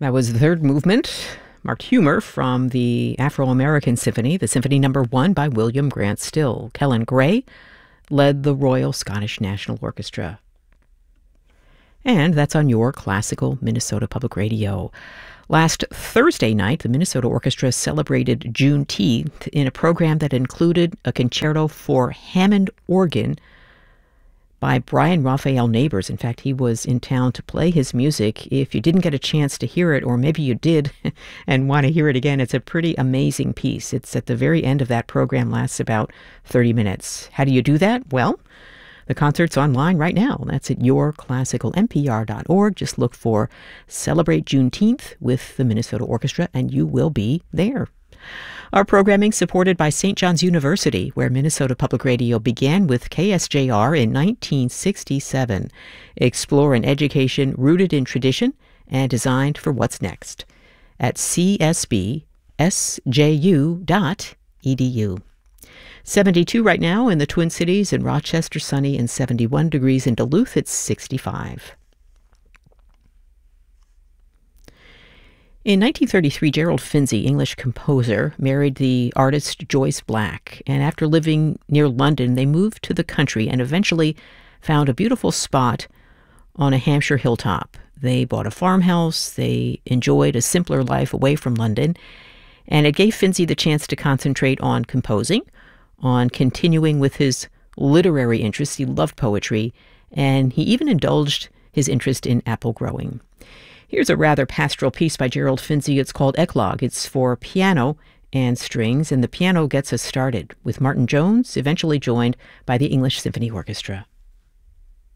That was the third movement, marked Humor, from the Afro-American Symphony, the Symphony No. 1 by William Grant Still. Kellen Gray led the Royal Scottish National Orchestra. And that's on your classical Minnesota Public Radio. Last Thursday night, the Minnesota Orchestra celebrated Juneteenth in a program that included a concerto for Hammond organ by Brian Raphael Neighbors. In fact, he was in town to play his music. If you didn't get a chance to hear it, or maybe you did and want to hear it again, it's a pretty amazing piece. It's at the very end of that program, lasts about 30 minutes. How do you do that? Well, the concert's online right now. That's at yourclassicalnpr.org. Just look for Celebrate Juneteenth with the Minnesota Orchestra, and you will be there. Our programming supported by St. John's University, where Minnesota Public Radio began with KSJR in 1967. Explore an education rooted in tradition and designed for what's next at csbsju.edu. 72 right now in the Twin Cities, in Rochester, sunny, and 71 degrees in Duluth. It's 65. In 1933, Gerald Finzi, English composer, married the artist Joyce Black, and after living near London, they moved to the country and eventually found a beautiful spot on a Hampshire hilltop. They bought a farmhouse, they enjoyed a simpler life away from London, and it gave Finzi the chance to concentrate on composing, on continuing with his literary interests. He loved poetry, and he even indulged his interest in apple growing. Here's a rather pastoral piece by Gerald Finzi. It's called Eclogue. It's for piano and strings, and the piano gets us started with Martin Jones, eventually joined by the English Symphony Orchestra.